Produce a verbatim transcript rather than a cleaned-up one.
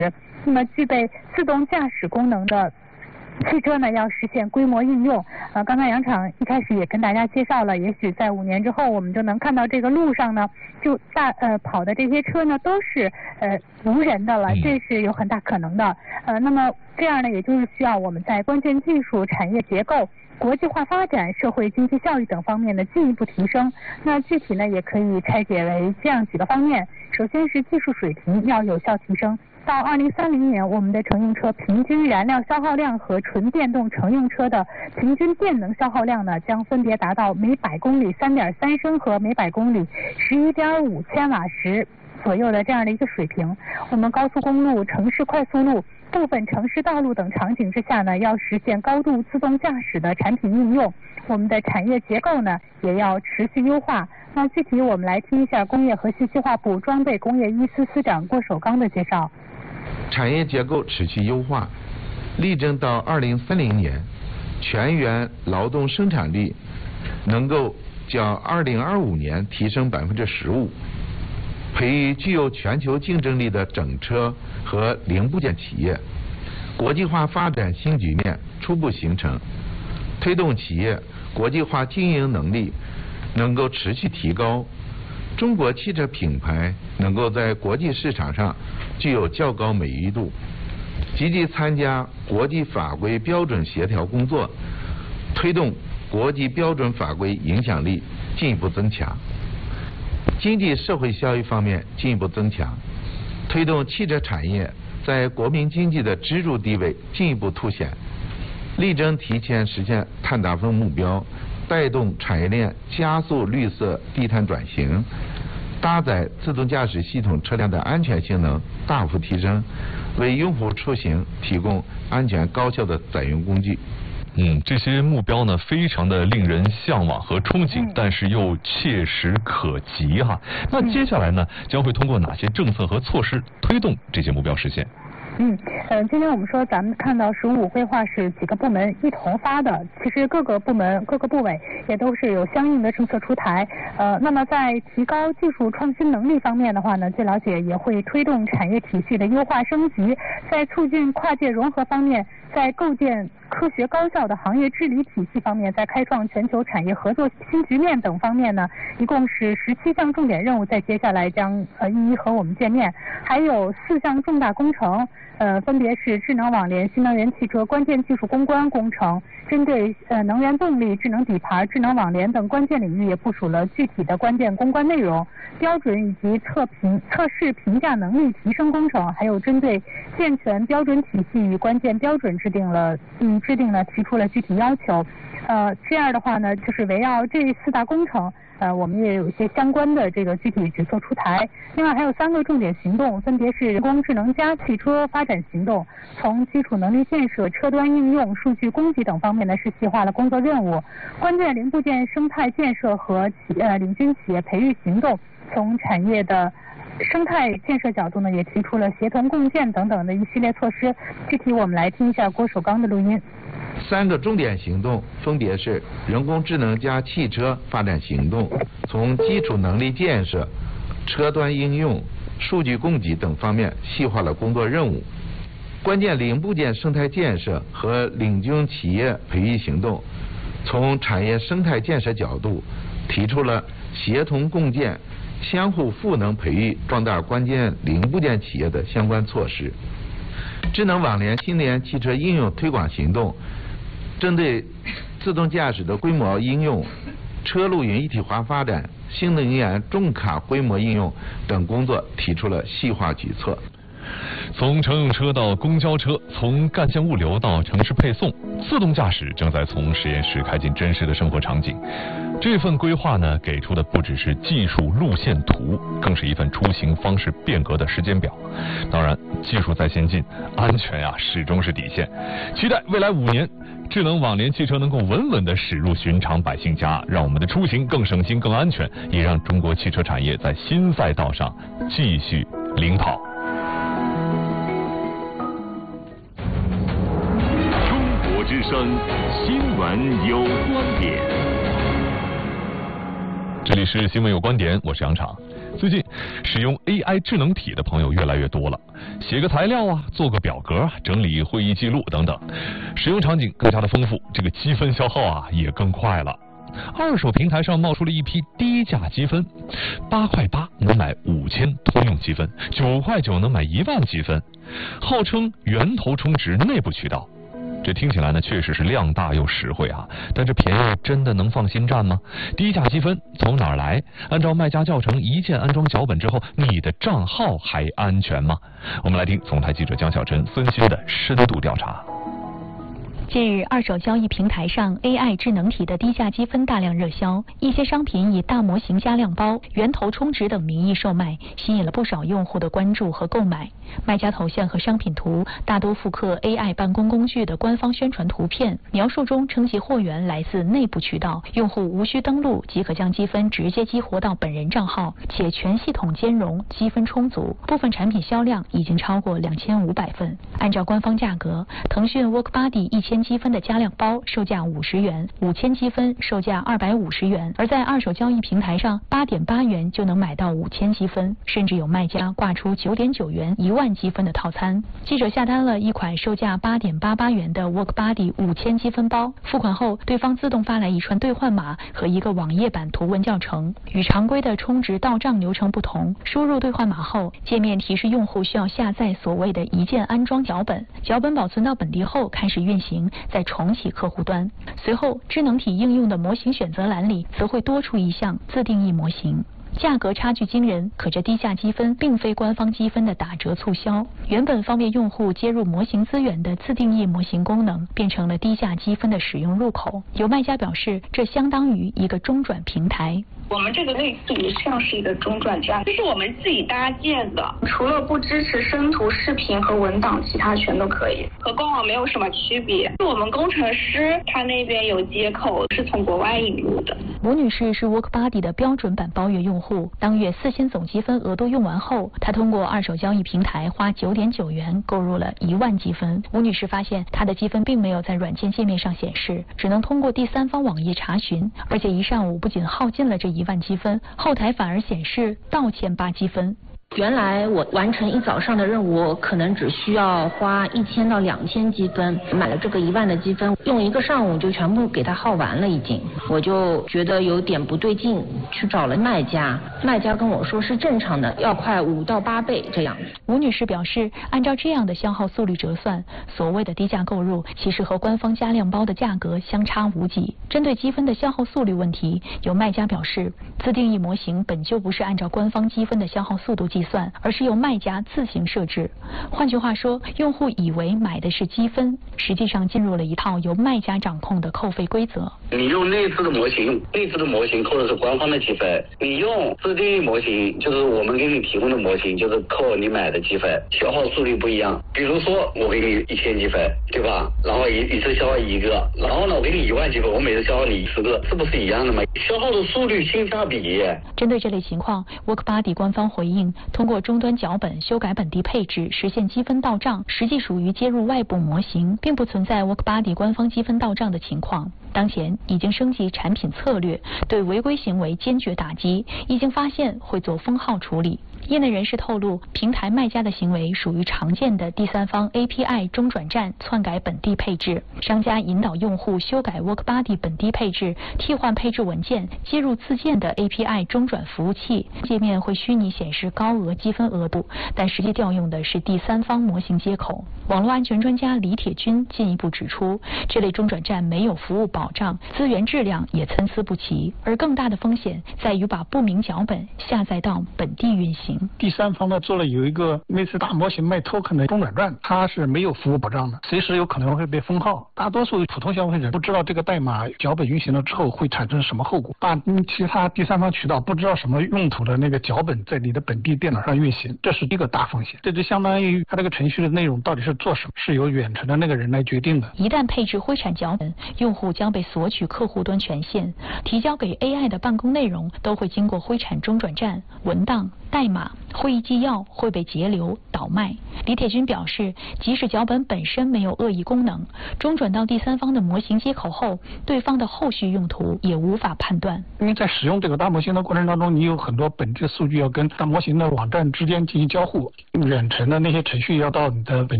那么具备自动驾驶功能的汽车呢，要实现规模应用。呃，刚才杨厂一开始也跟大家介绍了，也许在五年之后，我们就能看到这个路上呢，就大呃跑的这些车呢都是呃无人的了，这是有很大可能的。呃，那么这样呢，也就是需要我们在关键技术、产业结构、国际化发展、社会经济效益等方面的进一步提升。那具体呢，也可以拆解为这样几个方面。首先是技术水平要有效提升。到二零三零年，我们的乘用车平均燃料消耗量和纯电动乘用车的平均电能消耗量呢，将分别达到每百公里三点三升和每百公里十一点五千瓦时左右的这样的一个水平。我们高速公路、城市快速路、部分城市道路等场景之下呢，要实现高度自动驾驶的产品应用。我们的产业结构呢，也要持续优化。那具体我们来听一下工业和信息化部装备工业一司司长郭守刚的介绍。 产业结构持续优化，力争到二零三零年，全员劳动生产力能够较二零二五年提升百分之十五，培育具有全球竞争力的整车和零部件企业，国际化发展新局面初步形成，推动企业国际化经营能力能够持续提高，中国汽车品牌能够在国际市场上具有较高美誉度，积极参加国际法规标准协调工作，推动国际标准法规影响力进一步增强。经济社会效益方面进一步增强，推动汽车产业在国民经济的支柱地位进一步凸显，力争提前实现碳达峰目标，带动产业链加速绿色低碳转型，搭载自动驾驶系统车辆的安全性能大幅提升，为用户出行提供安全高效的载运工具。 嗯，这些目标呢，非常的令人向往和憧憬，但是又切实可及哈。那接下来呢，将会通过哪些政策和措施推动这些目标实现？ 嗯，呃，今天我们说咱们看到“十五”规划是几个部门一同发的，其实各个部门、各个部委也都是有相应的政策出台。呃，那么在提高技术创新能力方面的话呢，据了解也会推动产业体系的优化升级，在促进跨界融合方面，在构建科学高效的行业治理体系方面，在开创全球产业合作新局面等方面呢，一共是十七项重点任务，在接下来将呃一一和我们见面，还有四项重大工程。呃，分别是智能网联、新能源汽车关键技术攻关工程，针对呃能源动力、智能底盘、智能网联等关键领域，也部署了具体的关键攻关内容、标准以及测评、测试评价能力提升工程，还有针对健全标准体系与关键标准制定了嗯制定了提出了具体要求。呃，这样的话呢，就是围绕这四大工程。呃，我们也有一些相关的这个具体举措出台。另外还有三个重点行动，分别是人工智能加汽车发展行动，从基础能力建设、车端应用、数据供给等方面呢是细化了工作任务。关键零部件生态建设和企呃领军企业培育行动，从产业的生态建设角度呢，也提出了协同共建等等的一系列措施。具体我们来听一下郭守刚的录音。 三个重点行动分别是人工智能加汽车发展行动，从基础能力建设、车端应用、数据供给等方面细化了工作任务；关键零部件生态建设和领军企业培育行动，从产业生态建设角度提出了协同共建、相互赋能培育壮大关键零部件企业的相关措施；智能网联新能源汽车应用推广行动，针对自动驾驶的规模应用、车路云一体化发展、新能源重卡规模应用等工作提出了细化举措。 从乘用车到公交车，从干线物流到城市配送，自动驾驶正在从实验室开进真实的生活场景。这份规划呢，给出的不只是技术路线图，更是一份出行方式变革的时间表。当然，技术再先进，安全呀、啊、始终是底线。期待未来五年，智能网联汽车能够稳稳地驶入寻常百姓家，让我们的出行更省心、更安全，也让中国汽车产业在新赛道上继续领跑。 中国之声新闻有观点。 这里是新闻有观点，我是杨昶。 最近使用 A I 智能体的朋友越来越多了，写个材料啊，做个表格，整理会议记录等等，使用场景更加的丰富，这个积分消耗啊也更快了。二手平台上冒出了一批低价积分，八块八能买五千通用积分，九块九能买一万积分，号称源头充值内部渠道。这听起来呢，确实是量大又实惠啊，但这便宜真的能放心占吗？低价积分从哪儿来？按照卖家教程一键安装脚本之后，你的账号还安全吗？我们来听总台记者江小珍、孙鑫的深度调查。 近日，二手交易平台上 A I 智能体的低价积分大量热销，一些商品以大模型加量包、源头充值等名义售卖，吸引了不少用户的关注和购买。卖家头像和商品图大多复刻 A I 办公工具的官方宣传图片，描述中称其货源来自内部渠道，用户无需登录即可将积分直接激活到本人账号，且全系统兼容，积分充足。部分产品销量已经超过两千五百份。按照官方价格，腾讯 WorkBuddy 一千积分的加量包售价五十元，五千积分售价二百五十元，而在二手交易平台上，八点八元就能买到五千积分，甚至有卖家挂出九点九元、一万积分的套餐。记者下单了一款售价八点八八元的 WorkBuddy 五千积分包，付款后，对方自动发来一串兑换码和一个网页版图文教程。与常规的充值到账流程不同，输入兑换码后，界面提示用户需要下载所谓的一键安装脚本，脚本保存到本地后开始运行，再重启客户端。随后，智能体应用的模型选择栏里则会多出一项自定义模型。价格差距惊人，可这低价积分并非官方积分的打折促销，原本方便用户接入模型资源的自定义模型功能，变成了低价积分的使用入口。有卖家表示，这相当于一个中转平台。 我们这个类似于像是一个中转站，这是我们自己搭建的，除了不支持声图、视频和文档，其他全都可以，和官网没有什么区别。我们工程师他那边有接口，是从国外引入的。 吴女士是 WorkBuddy 的标准版包月用户，当月四千总积分额度用完后，她通过二手交易平台花九点九元购入了一万积分。吴女士发现她的积分并没有在软件界面上显示，只能通过第三方网页查询，而且一上午不仅耗尽了这一万积分，后台反而显示倒欠八积分。 原来我完成一早上的任务，可能只需要花一千到两千积分，买了这个一万的积分，用一个上午就全部给它耗完了已经。我就觉得有点不对劲，去找了卖家，卖家跟我说是正常的，要快五到八倍这样。 吴女士表示，按照这样的消耗速率折算，所谓的低价购入其实和官方加量包的价格相差无几。针对积分的消耗速率问题，有卖家表示，自定义模型本就不是按照官方积分的消耗速度计算，而是由卖家自行设置。换句话说，用户以为买的是积分，实际上进入了一套由卖家掌控的扣费规则。 你用内置的模型，内置的模型扣的是官方的积分，你用自定义模型，就是我们给你提供的模型，就是扣你买的积分，消耗速率不一样。比如说我给你一千积分，对吧？然后一一次消耗一个，然后呢我给你一万积分，我每次消耗你十个，是不是一样的嘛？消耗的速率性价比。 针对这类情况， WorkBuddy 官方回应，通过终端脚本修改本地配置，实现积分到账，实际属于接入外部模型，并不存在 WorkBuddy 官方积分到账的情况。当前已经升级产品策略，对违规行为坚决打击，已经发现会做封号处理。业内人士透露，平台卖家的行为属于常见的第三方 A P I 中转站篡改本地配置，商家引导用户修改 WorkBuddy 本地配置，替换配置文件，接入自建的 A P I 中转服务器，界面会虚拟显示高额积分额度，但实际调用的是第三方模型接口。网络安全专家李铁军进一步指出，这类中转站没有服务保障，资源质量也参差不齐，而更大的风险在于把不明脚本下载到本地运行。 第三方呢做了有一个类似大模型卖 token 的中转站，它是没有服务保障的，随时有可能会被封号。大多数普通消费者不知道这个代码脚本运行了之后会产生什么后果，把其他第三方渠道不知道什么用途的那个脚本在你的本地电脑上运行，这是一个大风险。这就相当于它这个程序的内容到底是做什么，是由远程的那个人来决定的。 一旦配置灰产脚本，用户将被索取客户端权限，提交给 A I 的办公内容都会经过灰产中转站，文档、代码码，会议纪要会被截留倒卖。李铁军表示，即使脚本本身没有恶意功能，中转到第三方的模型接口后，对方的后续用途也无法判断。 因为在使用这个大模型的过程当中，你有很多本质数据要跟大模型的网站之间进行交互，远程的那些程序要到你的本